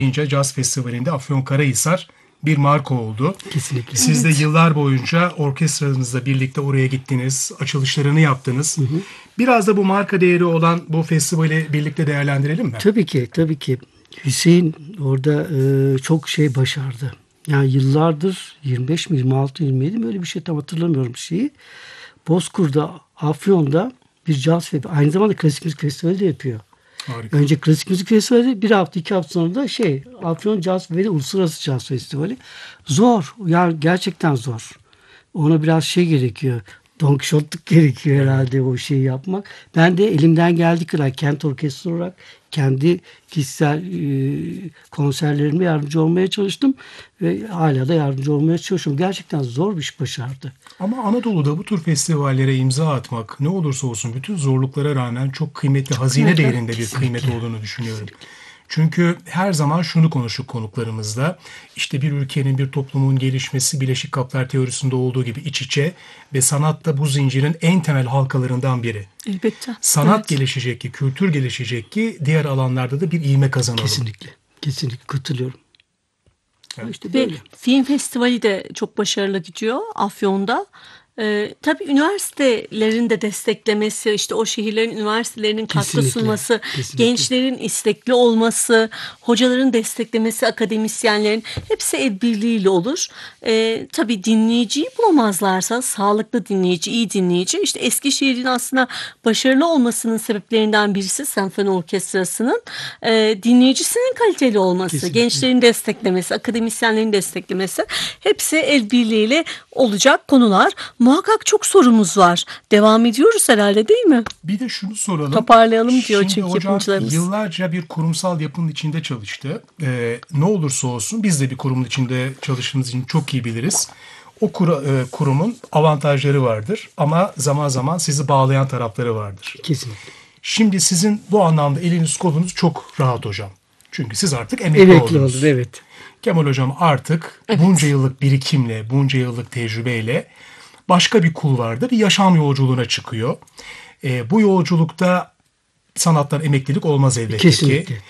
Caz Festivali'nde Afyonkarahisar bir marka oldu. Kesinlikle. Siz de yıllar boyunca orkestranızla birlikte oraya gittiniz, açılışlarını yaptınız. Biraz da bu marka değeri olan bu festivali birlikte değerlendirelim mi? Tabii ki, tabii ki. Hüseyin orada çok şey başardı. Yani yıllardır 25 mi 26 27 mi öyle bir şey tam hatırlamıyorum şeyi. Bozkur'da, Afyon'da bir caz festivali, aynı zamanda klasik müzik festivali de yapıyor. Harika. Önce klasik müzik festivali, bir hafta 2 hafta sonra da Afyon Caz ve Uluslararası Caz Festivali. Zor. Yani gerçekten zor. Ona biraz şey gerekiyor. Don Quixote'luk gerekiyor herhalde o şeyi yapmak. Ben de elimden geldiği kadar kent orkestra olarak kendi kişisel konserlerime yardımcı olmaya çalıştım. Ve hala da yardımcı olmaya çalışıyorum. Gerçekten zor bir iş başardı. Ama Anadolu'da bu tür festivallere imza atmak ne olursa olsun bütün zorluklara rağmen çok kıymetli, hazine değerinde bir kıymet olduğunu düşünüyorum. Çünkü her zaman şunu konuştuk konuklarımızla. İşte bir ülkenin, bir toplumun gelişmesi Bileşik Kaplar teorisinde olduğu gibi iç içe ve sanat da bu zincirin en temel halkalarından biri. Elbette. Sanat gelişecek ki, kültür gelişecek ki diğer alanlarda da bir ivme kazanalım. Kesinlikle. Kesinlikle katılıyorum. Evet. İşte Ve böyle. film festivali de çok başarılı gidiyor Afyon'da. Tabii üniversitelerin de desteklemesi, işte o şehirlerin üniversitelerinin katkı Kesinlikle, sunması, kesinlikle. gençlerin istekli olması, hocaların desteklemesi, akademisyenlerin hepsi el birliğiyle olur. Tabii dinleyiciyi bulamazlarsa, sağlıklı dinleyici, iyi dinleyici, işte Eskişehir'in aslında başarılı olmasının sebeplerinden birisi senfoni orkestrasının dinleyicisinin kaliteli olması, Kesinlikle. gençlerin desteklemesi, akademisyenlerin desteklemesi hepsi el birliğiyle olacak konular. Muhakkak çok sorumuz var. Devam ediyoruz herhalde değil mi? Bir de şunu soralım. Toparlayalım diyor Şimdi çünkü hocam yapımcılarımız. yıllarca bir kurumsal yapının içinde çalıştı. Ne olursa olsun biz de bir kurumun içinde çalıştığımız için çok iyi biliriz. O kurumun avantajları vardır ama zaman zaman sizi bağlayan tarafları vardır. Kesinlikle. Şimdi sizin bu anlamda eliniz kolunuz çok rahat hocam. Çünkü siz artık emekli Emekli oldunuz. oldum, evet. Kemal hocam artık bunca yıllık birikimle, bunca yıllık tecrübeyle başka bir kulvarda bir yaşam yolculuğuna çıkıyor. Bu yolculukta sanattan emeklilik olmaz elbette Kesinlikle. ki.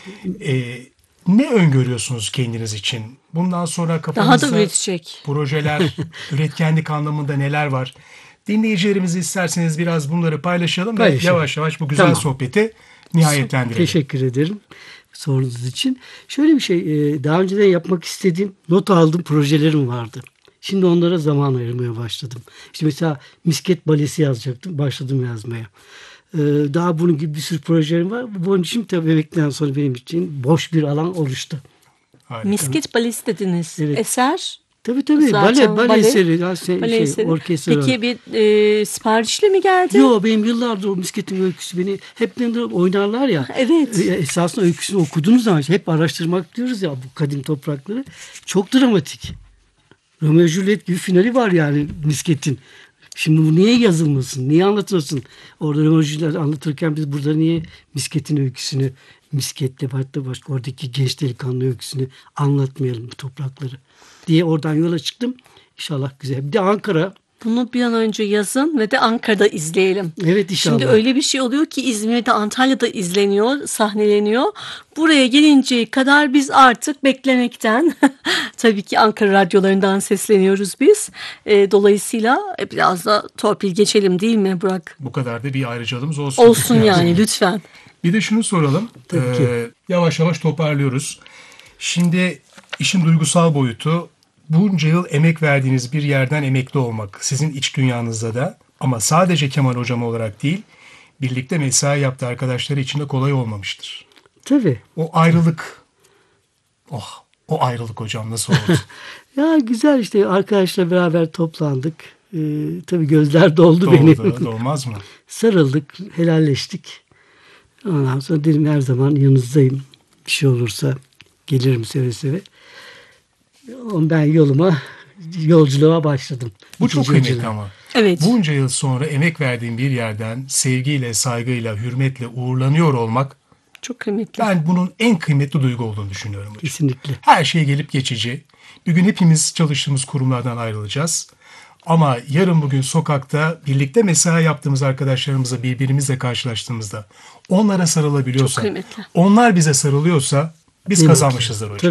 Ne öngörüyorsunuz kendiniz için? Bundan sonra Daha kafanızda da üretecek. projeler, üretkenlik anlamında neler var? Dinleyicilerimizi isterseniz biraz bunları paylaşalım ve Paylaşalım. yavaş yavaş bu güzel Tamam. sohbeti nihayetlendirelim. Teşekkür ederim sorunuz için. Şöyle bir şey, daha önceden yapmak istediğim, not aldığım projelerim vardı. Şimdi onlara zaman ayırmaya başladım. İşte mesela misket balesi yazacaktım, başladım yazmaya. Daha bunun gibi bir sürü projelerim var. Bunun için tabii emeklilikten sonra benim için boş bir alan oluştu. Harika. Misket balesi dediniz. Evet. Eser. Tabii Zaten bale eseri, bale eseri. orkestra. Peki bir siparişle mi geldi? Yo, benim yıllardır o misketin öyküsü beni hep oynarlar ya. Evet. Esasında öyküsünü okuduğunuz zaman hep araştırmak diyoruz ya bu kadim toprakları. Çok dramatik. Romeo Juliet gibi finali var yani misketin. Şimdi bu niye yazılmasın? Niye anlatılsın? Orada Romeo Juliet anlatırken biz burada niye misketin öyküsünü, misketle hatta başka oradaki genç delikanlı öyküsünü anlatmayalım bu toprakları diye oradan yola çıktım. İnşallah güzel. Bir de Ankara. Bunu bir an önce yazın ve de Ankara'da izleyelim. Evet, inşallah. Şimdi öyle bir şey oluyor ki İzmir'de, Antalya'da izleniyor, sahneleniyor. Buraya gelinceye kadar biz artık beklemekten tabii ki Ankara radyolarından sesleniyoruz biz. Dolayısıyla biraz da torpil geçelim değil mi Burak? Bu kadar da bir ayrıcalığımız olsun. Olsun yani lütfen. Bir de şunu soralım. Tabii ki. Yavaş yavaş toparlıyoruz. Şimdi işin duygusal boyutu bunca yıl emek verdiğiniz bir yerden emekli olmak. Sizin iç dünyanızda da ama sadece Kemal hocam olarak değil, birlikte mesai yaptığı arkadaşları için de kolay olmamıştır. Tabii. O ayrılık, o ayrılık hocam nasıl oldu? Ya güzel işte arkadaşla beraber toplandık. Tabii gözler doldu benim. Olmaz mı? Sarıldık, helalleştik. Ondan sonra dedim her zaman yanınızdayım. Bir şey olursa gelirim seve seve. Ben yolculuğa başladım. Bu çok İkinci kıymetli yolculuğa. ama. Evet. Bunca yıl sonra emek verdiğim bir yerden sevgiyle, saygıyla, hürmetle uğurlanıyor olmak, Çok kıymetli. ben bunun en kıymetli duygu olduğunu düşünüyorum hocam. Kesinlikle. Her şey gelip geçici. Bir gün hepimiz çalıştığımız kurumlardan ayrılacağız. Ama yarın bugün sokakta birlikte mesai yaptığımız arkadaşlarımızla birbirimizle karşılaştığımızda onlara Çok sarılabiliyorsak, kıymetli. onlar bize sarılıyorsa biz Ne mutlu. kazanmışızdır hocam.